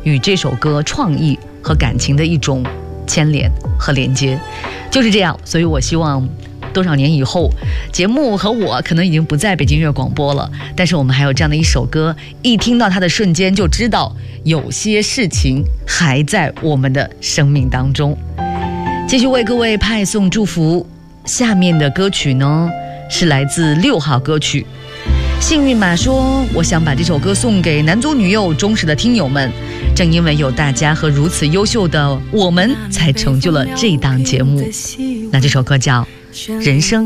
与这首歌创意和感情的一种牵连和连接。就是这样，所以我希望多少年以后，节目和我可能已经不在北京音乐广播了，但是我们还有这样的一首歌，一听到它的瞬间就知道有些事情还在我们的生命当中。继续为各位派送祝福，下面的歌曲呢是来自6号歌曲。幸运马说，我想把这首歌送给男左女右忠实的听友们，正因为有大家和如此优秀的我们，才成就了这档节目。那这首歌叫《人生